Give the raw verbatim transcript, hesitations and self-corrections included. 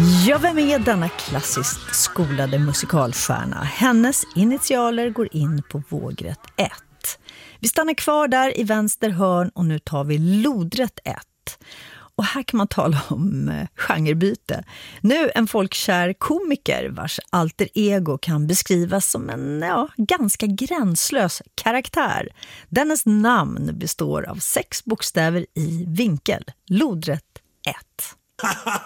Ja, vem är denna klassiskt skolade musikalstjärna? Hennes initialer går in på vågrätt ett. Vi stannar kvar där i vänster hörn och nu tar vi lodrätt ett. Och här kan man tala om eh, genrebyte. Nu en folkkär komiker vars alter ego kan beskrivas som en ja, ganska gränslös karaktär. Dennes namn består av sex bokstäver i vinkel. Lodrätt ett.